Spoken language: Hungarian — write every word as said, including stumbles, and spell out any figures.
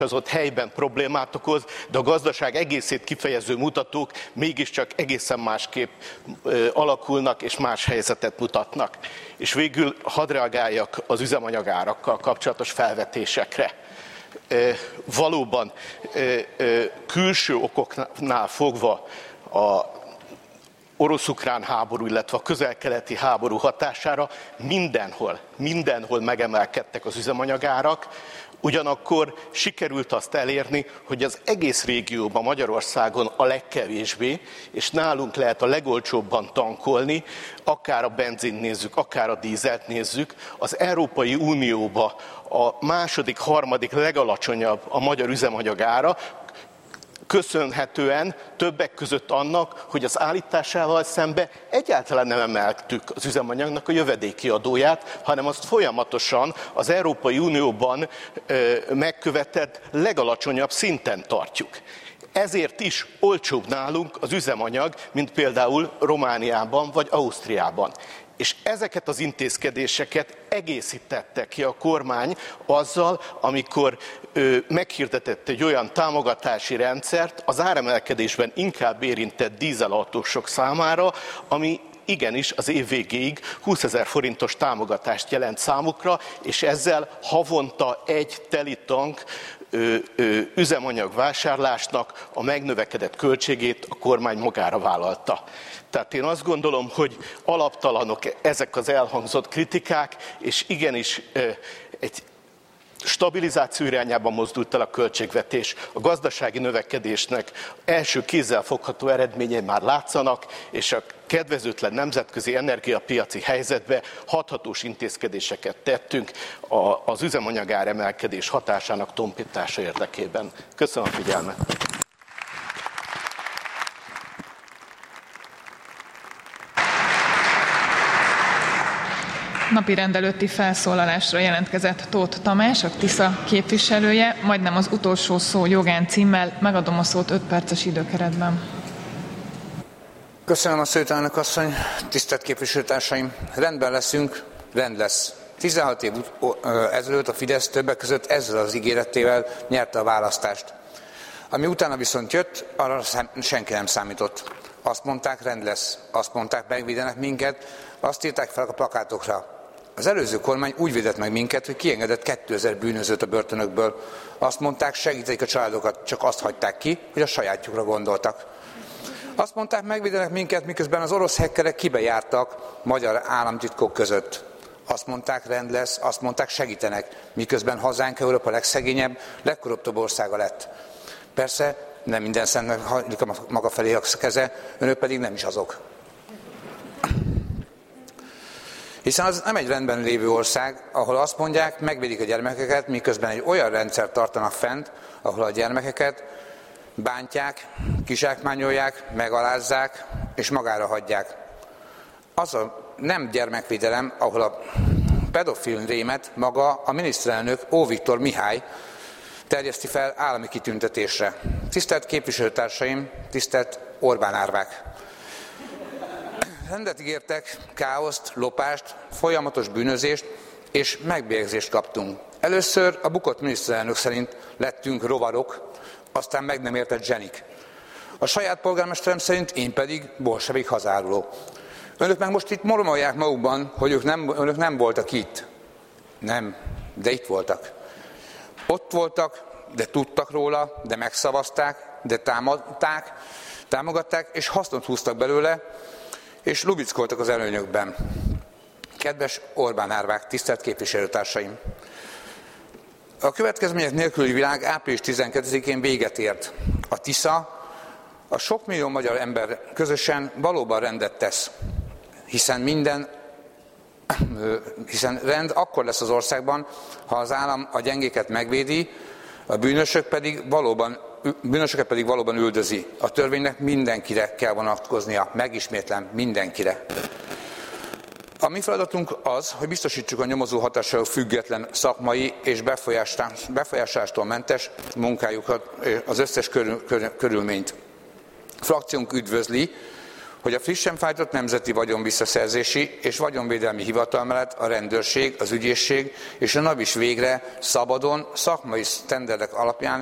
az ott helyben problémát okoz, de a gazdaság egészét kifejező mutatók mégiscsak egészen másképp ö, alakulnak és más helyzetet mutatnak. És végül hadd reagáljak az üzemanyagárakkal kapcsolatos felvetésekre. Ö, valóban ö, ö, külső okoknál fogva a orosz-ukrán háború, illetve a közel-keleti háború hatására mindenhol, mindenhol megemelkedtek az üzemanyagárak. Ugyanakkor sikerült azt elérni, hogy az egész régióban, Magyarországon a legkevésbé, és nálunk lehet a legolcsóbban tankolni, akár a benzint nézzük, akár a dízelt nézzük, az Európai Unióba a második, harmadik legalacsonyabb a magyar üzemanyagára, köszönhetően többek között annak, hogy az állításával szembe egyáltalán nem emeltük az üzemanyagnak a jövedéki adóját, hanem azt folyamatosan az Európai Unióban ö, megkövetett legalacsonyabb szinten tartjuk. Ezért is olcsóbb nálunk az üzemanyag, mint például Romániában vagy Ausztriában. És ezeket az intézkedéseket egészítette ki a kormány azzal, amikor ö, meghirdetett egy olyan támogatási rendszert az áremelkedésben inkább érintett dízelautósok számára, ami igenis az év végéig húszezer forintos támogatást jelent számukra, és ezzel havonta egy teli tank ö, ö, üzemanyag vásárlásnak a megnövekedett költségét a kormány magára vállalta. Tehát én azt gondolom, hogy alaptalanok ezek az elhangzott kritikák, és igenis egy stabilizáció irányában mozdult el a költségvetés. A gazdasági növekedésnek első kézzelfogható eredményei már látszanak, és a kedvezőtlen nemzetközi energiapiaci helyzetbe hathatós intézkedéseket tettünk az üzemanyagár emelkedés hatásának tompítása érdekében. Köszönöm a figyelmet! Napirend előtti felszólalásra jelentkezett Tóth Tamás, a Tisza képviselője, majdnem az utolsó szó jogán címmel. Megadom a szót öt perces időkeretben. Köszönöm a szót, elnök asszony, tisztelt képviselőtársaim! Rendben leszünk, rend lesz. tizenhat év ezelőtt a Fidesz többek között ezzel az ígéretével nyerte a választást. Ami utána viszont jött, arra senki nem számított. Azt mondták, rend lesz. Azt mondták, megvédenek minket. Azt írták fel a plakátokra. Az előző kormány úgy védett meg minket, hogy kiengedett kétezer bűnözőt a börtönökből. Azt mondták, segítik a családokat, csak azt hagyták ki, hogy a sajátjukra gondoltak. Azt mondták, megvédenek minket, miközben az orosz hekkerek kibejártak magyar államtitkok között. Azt mondták, rend lesz, azt mondták, segítenek, miközben hazánk Európa legszegényebb, legkorruptabb országa lett. Persze, nem minden szentnek hajlik a maga felé a keze, önök pedig nem is azok. Hiszen az nem egy rendben lévő ország, ahol azt mondják, megvédik a gyermekeket, miközben egy olyan rendszert tartanak fent, ahol a gyermekeket bántják, kizsákmányolják, megalázzák és magára hagyják. Az a nem gyermekvédelem, ahol a pedofil rémet maga a miniszterelnök Ó. Viktor Mihály terjeszti fel állami kitüntetésre. Tisztelt képviselőtársaim, tisztelt Orbán árvák! Rendet ígértek, káoszt, lopást, folyamatos bűnözést és megbélyegzést kaptunk. Először a bukott miniszterelnök szerint lettünk rovarok, aztán meg nem értett zsenik. A saját polgármesterem szerint én pedig bolsevik hazáruló. Önök meg most itt mormolják magukban, hogy ők nem, önök nem voltak itt. Nem, de itt voltak. Ott voltak, de tudtak róla, de megszavazták, de támadták, támogatták, és hasznot húztak belőle, és lubickoltak az előnyökben. Kedves Orbán árvák, tisztelt képviselőtársaim! A következmények nélküli világ április tizenkettedikén véget ért. A Tisza, a sok millió magyar ember közösen valóban rendet tesz, hiszen minden, hiszen rend akkor lesz az országban, ha az állam a gyengéket megvédi, a bűnösök pedig valóban, bűnösöket pedig valóban üldözi. A törvénynek mindenkire kell vonatkoznia, megismétlem, mindenkire. A mi feladatunk az, hogy biztosítsuk a nyomozó hatásáról független szakmai és befolyásolástól mentes munkájukat, az összes körül, körül, körülményt. A frakciónk üdvözli, hogy a frissen felállított Nemzeti Vagyonvisszaszerzési és Vagyonvédelmi Hivatal mellett a rendőrség, az ügyészség és a NAV is végre szabadon, szakmai sztenderdek alapján